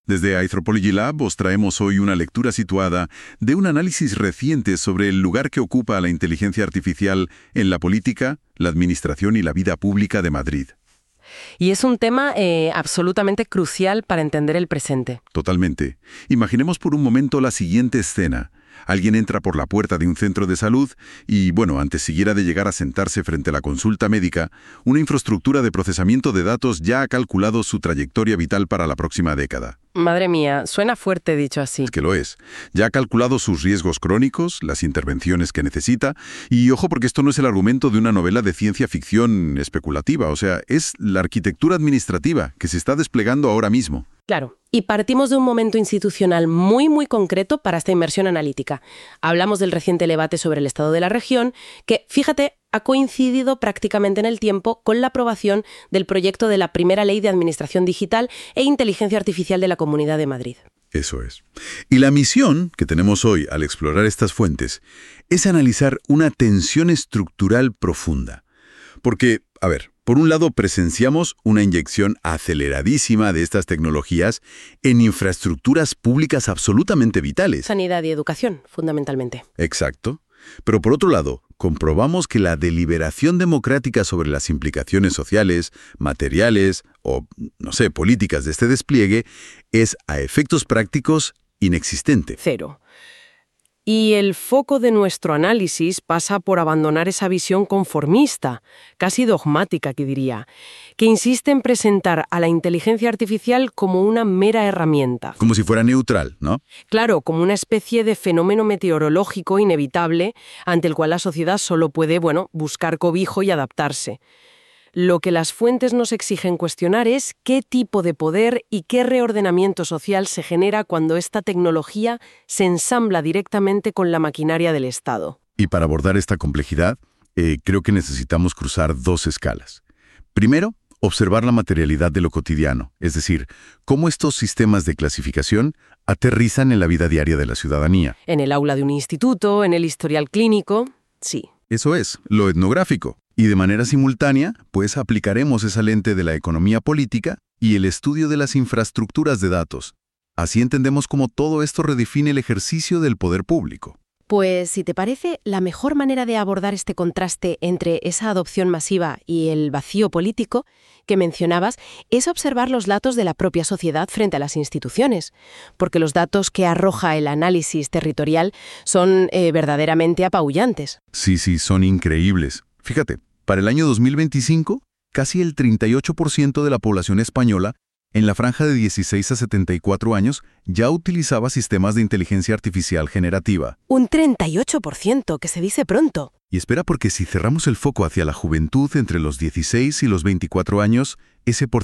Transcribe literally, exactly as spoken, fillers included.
Desde Anthropology Lab os traemos hoy una lectura situada de un análisis reciente sobre el lugar que ocupa la inteligencia artificial en la política, la administración y la vida pública de Madrid. Y es un tema eh, absolutamente crucial para entender el presente. Totalmente. Imaginemos por un momento la siguiente escena. Alguien entra por la puerta de un centro de salud y, bueno, antes siquiera de llegar a sentarse frente a la consulta médica, una infraestructura de procesamiento de datos ya ha calculado su trayectoria vital para la próxima década. Madre mía, suena fuerte dicho así. Es que lo es. Ya ha calculado sus riesgos crónicos, las intervenciones que necesita, y ojo porque esto no es el argumento de una novela de ciencia ficción especulativa, o sea, es la arquitectura administrativa que se está desplegando ahora mismo. Claro, y partimos de un momento institucional muy, muy concreto para esta inmersión analítica. Hablamos del reciente debate sobre el estado de la región, que, fíjate, ha coincidido prácticamente en el tiempo con la aprobación del proyecto de la primera ley de administración digital e inteligencia artificial de la Comunidad de Madrid. Eso es. Y la misión que tenemos hoy al explorar estas fuentes es analizar una tensión estructural profunda. Porque, a ver, por un lado presenciamos una inyección aceleradísima de estas tecnologías en infraestructuras públicas absolutamente vitales. Sanidad y educación, fundamentalmente. Exacto. Pero por otro lado, comprobamos que la deliberación democrática sobre las implicaciones sociales, materiales o, no sé, políticas de este despliegue es, a efectos prácticos, inexistente. Cero. Y el foco de nuestro análisis pasa por abandonar esa visión conformista, casi dogmática, que diría, que insiste en presentar a la inteligencia artificial como una mera herramienta. Como si fuera neutral, ¿no? Claro, como una especie de fenómeno meteorológico inevitable ante el cual la sociedad solo puede, bueno, buscar cobijo y adaptarse. Lo que las fuentes nos exigen cuestionar es qué tipo de poder y qué reordenamiento social se genera cuando esta tecnología se ensambla directamente con la maquinaria del Estado. Y para abordar esta complejidad, eh, creo que necesitamos cruzar dos escalas. Primero, observar la materialidad de lo cotidiano, es decir, cómo estos sistemas de clasificación aterrizan en la vida diaria de la ciudadanía. En el aula de un instituto, en el historial clínico, sí. Eso es, lo etnográfico. Y de manera simultánea, pues aplicaremos esa lente de la economía política y el estudio de las infraestructuras de datos. Así entendemos cómo todo esto redefine el ejercicio del poder público. Pues, si te parece, la mejor manera de abordar este contraste entre esa adopción masiva y el vacío político que mencionabas es observar los datos de la propia sociedad frente a las instituciones, porque los datos que arroja el análisis territorial son eh, verdaderamente apabullantes. Sí, sí, son increíbles. Fíjate, para el año dos mil veinticinco, casi el treinta y ocho por ciento de la población española en la franja de dieciséis a setenta y cuatro años ya utilizaba sistemas de inteligencia artificial generativa. Un treinta y ocho por ciento, que se dice pronto. Y espera, porque si cerramos el foco hacia la juventud entre los dieciséis y los veinticuatro años, ese porcentaje